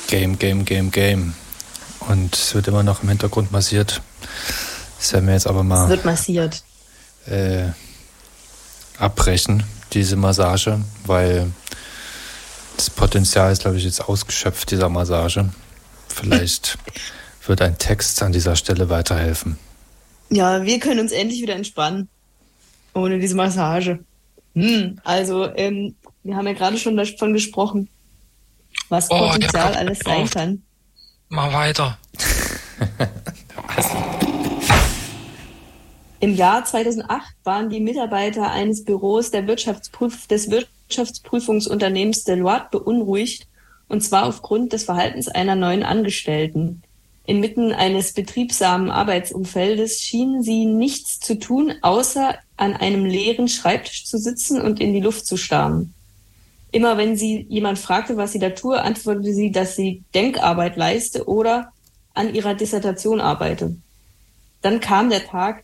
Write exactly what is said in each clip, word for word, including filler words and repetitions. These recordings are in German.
Game, Game, Game, Game. Und es wird immer noch im Hintergrund massiert. Das werden wir jetzt aber mal... Es wird massiert. Äh, abbrechen, diese Massage, weil das Potenzial ist, glaube ich, jetzt ausgeschöpft, dieser Massage. Vielleicht wird ein Text an dieser Stelle weiterhelfen. Ja, wir können uns endlich wieder entspannen. Ohne diese Massage. Hm, also, ähm, wir haben ja gerade schon davon gesprochen, was Oh, Potenzial ja, alles sein auf. kann. Mal weiter. Im Jahr zweitausendacht waren die Mitarbeiter eines Büros der Wirtschaftsprüf- des Wirtschaftsprüfungsunternehmens Deloitte beunruhigt, und zwar aufgrund des Verhaltens einer neuen Angestellten. Inmitten eines betriebsamen Arbeitsumfeldes schienen sie nichts zu tun, außer an einem leeren Schreibtisch zu sitzen und in die Luft zu starren. Immer wenn sie jemand fragte, was sie da tue, antwortete sie, dass sie Denkarbeit leiste oder an ihrer Dissertation arbeite. Dann kam der Tag,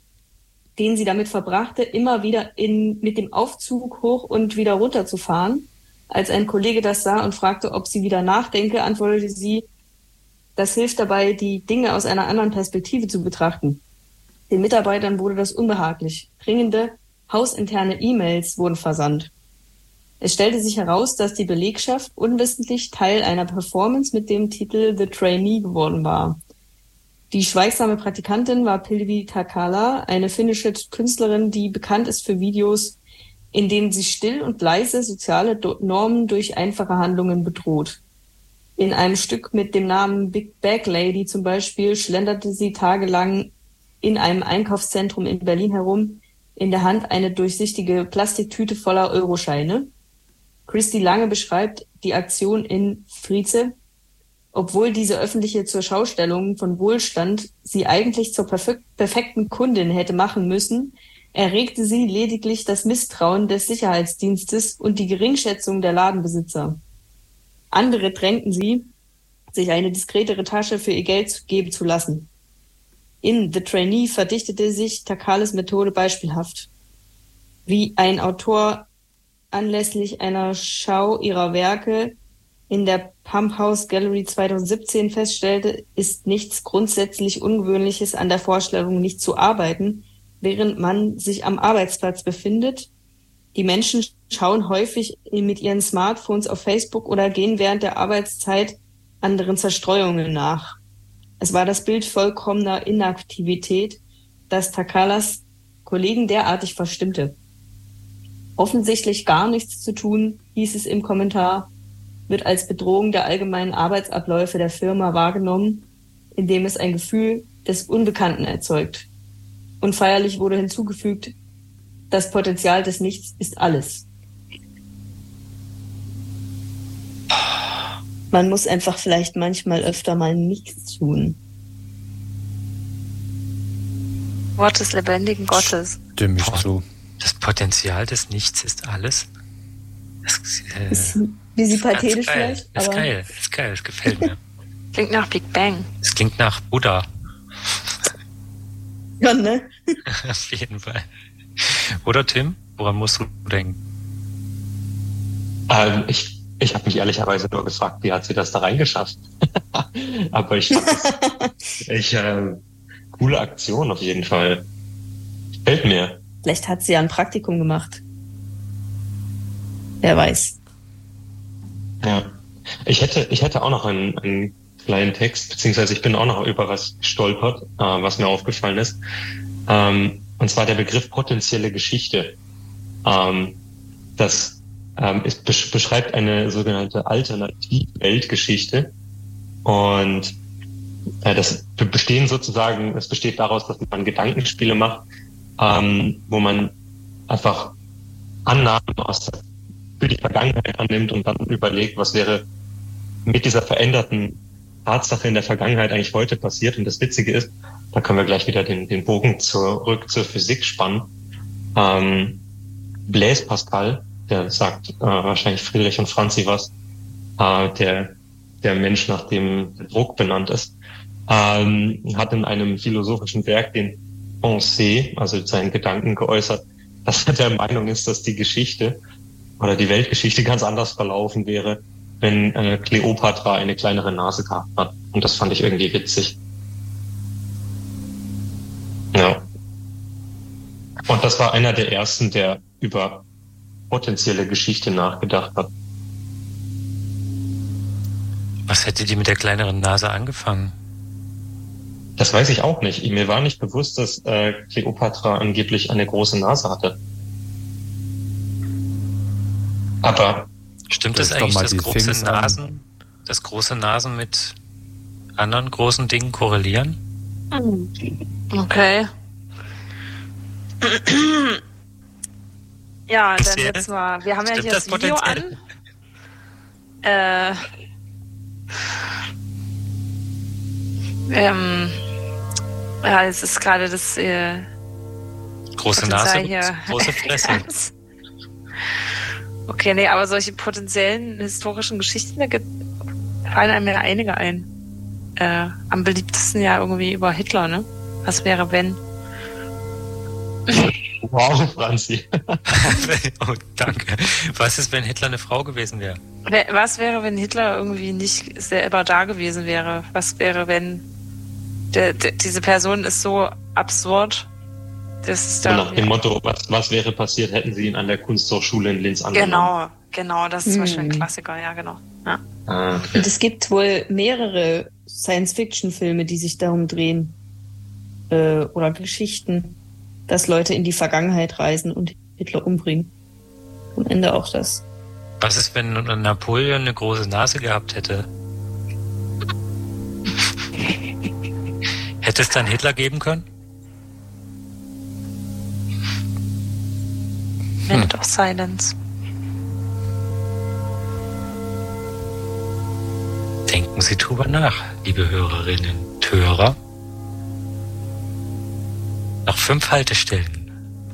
den sie damit verbrachte, immer wieder in, mit dem Aufzug hoch und wieder runter zu fahren. Als ein Kollege das sah und fragte, ob sie wieder nachdenke, antwortete sie, das hilft dabei, die Dinge aus einer anderen Perspektive zu betrachten. Den Mitarbeitern wurde das unbehaglich. Dringende, hausinterne E-Mails wurden versandt. Es stellte sich heraus, dass die Belegschaft unwissentlich Teil einer Performance mit dem Titel The Trainee geworden war. Die schweigsame Praktikantin war Pilvi Takala, eine finnische Künstlerin, die bekannt ist für Videos, in denen sie still und leise soziale Normen durch einfache Handlungen bedroht. In einem Stück mit dem Namen Big Bag Lady zum Beispiel schlenderte sie tagelang in einem Einkaufszentrum in Berlin herum, in der Hand eine durchsichtige Plastiktüte voller Euroscheine. Christy Lange beschreibt die Aktion in Frieze. Obwohl diese öffentliche Zurschaustellung von Wohlstand sie eigentlich zur perfe- perfekten Kundin hätte machen müssen, erregte sie lediglich das Misstrauen des Sicherheitsdienstes und die Geringschätzung der Ladenbesitzer. Andere drängten sie, sich eine diskretere Tasche für ihr Geld geben zu lassen. In The Trainee verdichtete sich Takales Methode beispielhaft. Wie ein Autor anlässlich einer Schau ihrer Werke in der Pump House Gallery zweitausendsiebzehn feststellte, ist nichts grundsätzlich Ungewöhnliches an der Vorstellung, nicht zu arbeiten, während man sich am Arbeitsplatz befindet. Die Menschen schauen häufig mit ihren Smartphones auf Facebook oder gehen während der Arbeitszeit anderen Zerstreuungen nach. Es war das Bild vollkommener Inaktivität, das Takalas Kollegen derartig verstimmte. Offensichtlich gar nichts zu tun, hieß es im Kommentar, wird als Bedrohung der allgemeinen Arbeitsabläufe der Firma wahrgenommen, indem es ein Gefühl des Unbekannten erzeugt. Und feierlich wurde hinzugefügt, das Potenzial des Nichts ist alles. Man muss einfach vielleicht manchmal öfter mal nichts tun. Wort des lebendigen Gottes. Stimme ich zu. Das Potenzial des Nichts ist alles. Das, äh, Ist ein bisschen pathetisch geil. vielleicht, Ist aber geil, ist geil, das gefällt mir. Klingt nach Big Bang. Es klingt nach Buddha. ja, ne? Auf jeden Fall. Oder Tim, woran musst du denken? Ähm, ich ich habe mich ehrlicherweise nur gefragt, wie hat sie das da reingeschafft? Aber ich fand das ich, äh, coole Aktion auf jeden Fall. Gefällt mir. Vielleicht hat sie ja ein Praktikum gemacht. Wer weiß. Ja. Ich hätte, ich hätte auch noch einen, einen kleinen Text, beziehungsweise ich bin auch noch über was gestolpert, äh, was mir aufgefallen ist. Ähm, und zwar der Begriff potenzielle Geschichte. Ähm, das ähm, es besch- beschreibt eine sogenannte Alternativ-Weltgeschichte. Und äh, das be- bestehen sozusagen, es besteht daraus, dass man Gedankenspiele macht, ähm, wo man einfach Annahmen aus der, für die Vergangenheit annimmt und dann überlegt, was wäre mit dieser veränderten Tatsache in der Vergangenheit eigentlich heute passiert. Und das Witzige ist, da können wir gleich wieder den, den Bogen zurück zur Physik spannen. Ähm, Blaise Pascal, der sagt äh, wahrscheinlich Friedrich und Franzi was, äh, der, der Mensch, nach dem der Druck benannt ist, ähm, hat in einem philosophischen Werk den Pensée, also seinen Gedanken geäußert, dass er der Meinung ist, dass die Geschichte oder die Weltgeschichte ganz anders verlaufen wäre, wenn äh, Kleopatra eine kleinere Nase gehabt hat. Und das fand ich irgendwie witzig. Ja. Und das war einer der ersten, der über potenzielle Geschichte nachgedacht hat. Was hätte die mit der kleineren Nase angefangen? Das weiß ich auch nicht. Mir war nicht bewusst, dass äh, Kleopatra angeblich eine große Nase hatte. Aber stimmt das eigentlich, dass große Nasen, dass große Nasen mit anderen großen Dingen korrelieren? Okay. Ja, dann jetzt mal. Wir haben ja hier das Video an. Äh, ähm, ja, es ist gerade das äh, große Nase, hier. Große Fresse. Okay, nee, aber solche potenziellen historischen Geschichten, da gibt, fallen einem ja einige ein. Äh, am beliebtesten ja irgendwie über Hitler, ne? Was wäre, wenn? Wow, Franzi. Oh, danke. Was ist, wenn Hitler eine Frau gewesen wäre? Was wäre, wenn Hitler irgendwie nicht selber da gewesen wäre? Was wäre, wenn der, der, diese Person ist so absurd, dass es da... Nach dem Motto, was, was wäre passiert, hätten sie ihn an der Kunsthochschule in Linz angenommen. Genau, genau, das ist hm. zum Beispiel ein Klassiker, ja, genau. Ja. Ah, okay. Und es gibt wohl mehrere Science-Fiction-Filme, die sich darum drehen. Äh, oder Geschichten, dass Leute in die Vergangenheit reisen und Hitler umbringen. Am Ende auch das. Was ist, wenn Napoleon eine große Nase gehabt hätte? Hätte es dann Hitler geben können? Minute of Silence. Denken Sie drüber nach, liebe Hörerinnen und Hörer. Noch fünf Haltestellen.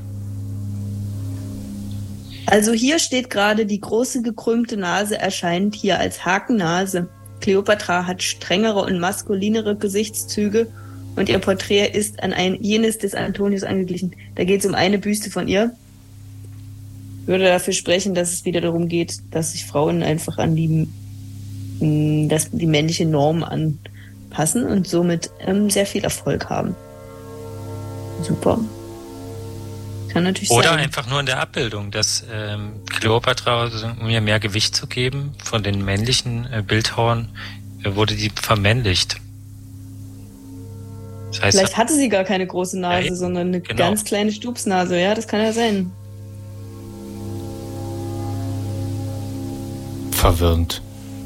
Also hier steht gerade, die große gekrümmte Nase erscheint hier als Hakennase. Kleopatra hat strengere und maskulinere Gesichtszüge und ihr Porträt ist an ein jenes des Antonius angeglichen. Da geht es um eine Büste von ihr. Ich würde dafür sprechen, dass es wieder darum geht, dass sich Frauen einfach an die, dass die männliche Norm anpassen und somit ähm, sehr viel Erfolg haben. Super. Kann natürlich Oder sein. einfach nur in der Abbildung, dass ähm, Kleopatra, um ihr mehr Gewicht zu geben, von den männlichen äh, Bildhauern äh, wurde die vermännlicht. Das heißt, vielleicht hatte sie gar keine große Nase, ja, sondern eine genau. ganz kleine Stupsnase. Ja, das kann ja sein. Verwirrend.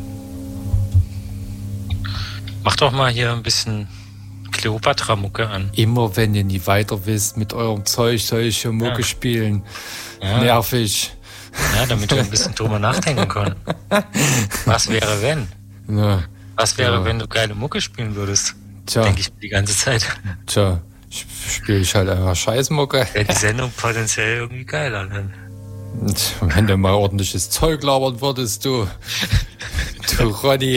Mach doch mal hier ein bisschen Kleopatra-Mucke an. Immer wenn ihr nie weiter wisst mit eurem Zeug, solche Mucke ja. spielen. Ja. Nervig. Ja, damit wir ein bisschen drüber nachdenken können. Was wäre, wenn? Ja. Was wäre, ja. wenn du geile Mucke spielen würdest? Tja. Denke ich die ganze Zeit. Tja, spiele ich halt einfach Scheißmucke. Wäre die Sendung potenziell irgendwie geiler dann. Wenn du mal ordentliches Zeug labern würdest, du. Du Ronny.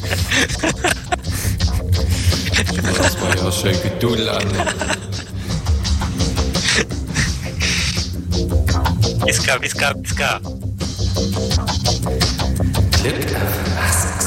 Das war ja schön Gedudel an. Iska, Iska, Iska. Clip.